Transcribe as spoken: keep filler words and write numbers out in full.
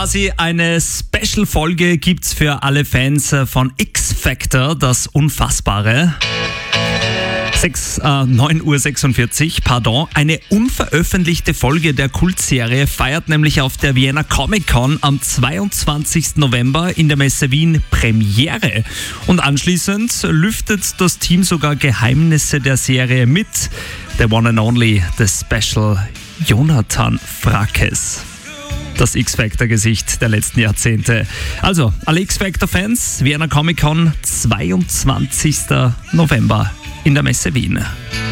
Quasi eine Special-Folge gibt's für alle Fans von X-Factor, das Unfassbare. sechs, äh, neun Uhr sechsundvierzig, pardon. Eine unveröffentlichte Folge der Kultserie feiert nämlich auf der Vienna Comic Con am zweiundzwanzigsten November in der Messe Wien Premiere. Und anschließend lüftet das Team sogar Geheimnisse der Serie mit. The one and only, the special Jonathan Frakes. Das X-Factor-Gesicht der letzten Jahrzehnte. Also, alle X-Factor-Fans, Vienna Comic Con, zweiundzwanzigsten November in der Messe Wien.